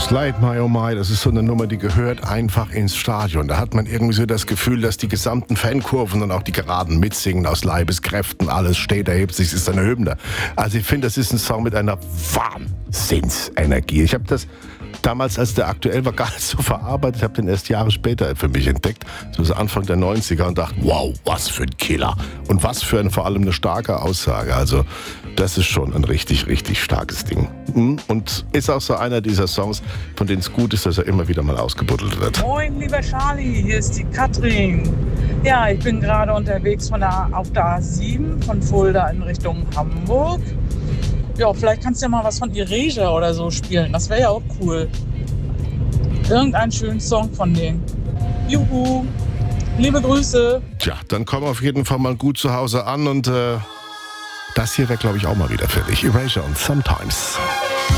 Slide My Oh My, das ist so eine Nummer, die gehört einfach ins Stadion. Da hat man irgendwie so das Gefühl, dass die gesamten Fankurven und auch die Geraden mitsingen aus Leibeskräften. Alles steht, erhebt sich, ist eine Hymne. Also ich finde, das ist ein Song mit einer Wahnsinnsenergie. Ich habe das damals, als der aktuell war, gar nicht so verarbeitet. Ich habe den erst Jahre später für mich entdeckt, so Anfang der 90er, und dachte, wow, was für ein Killer. Und was für vor allem eine starke Aussage. Also das ist schon ein richtig, richtig starkes Ding. Und ist auch so einer dieser Songs, von denen es gut ist, dass er immer wieder mal ausgebuddelt wird. Moin, lieber Charlie, hier ist die Katrin. Ja, ich bin gerade unterwegs auf der A7 von Fulda in Richtung Hamburg. Ja, vielleicht kannst du ja mal was von Ireja oder so spielen. Das wäre ja auch cool. Irgendeinen schönen Song von denen. Juhu, liebe Grüße. Tja, dann komm auf jeden Fall mal gut zu Hause an und das hier wäre, glaube ich, auch mal wieder für dich. Erasure und Sometimes.